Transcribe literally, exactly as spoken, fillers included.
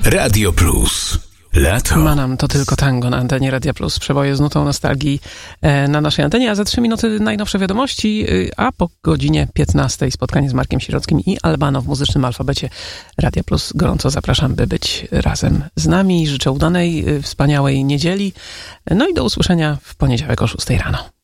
Radio Plus. Lato. Manam to tylko tango na antenie Radia Plus. Przeboje z nutą nostalgii na naszej antenie, a za trzy minuty najnowsze wiadomości, a po godzinie piętnastej spotkanie z Markiem Sirockim i Albano w muzycznym alfabecie Radia Plus. Gorąco zapraszam, by być razem z nami. Życzę udanej, wspaniałej niedzieli. No i do usłyszenia w poniedziałek o szóstej rano.